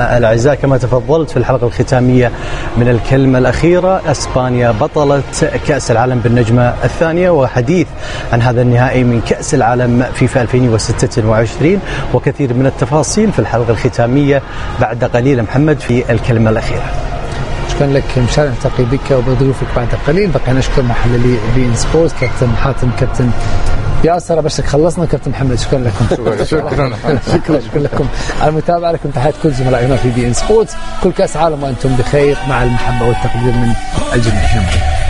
الأعزاء كما تفضلت في الحلقة الختامية من الكلمة الأخيرة، أسبانيا بطلة كأس العالم بالنجمة الثانية، وحديث عن هذا النهائي من كأس العالم فيفا 2026 وكثير من التفاصيل في الحلقة الختامية بعد قليل. محمد في الكلمة الأخيرة. شكرا لك مشاري، نلتقي بك وبضيوفك بعد قليل. بقى نشكر محللي بي إن سبورت كابتن حاتم، كابتن ياسر، بس خلصنا. كابتن محمد شكرا لكم. شكرا لكم على المتابعة. لكم تحيات كل زملائنا في بي إن سبورت. كل كأس عالم وأنتم بخير، مع المحبة والتقدير من الجميع.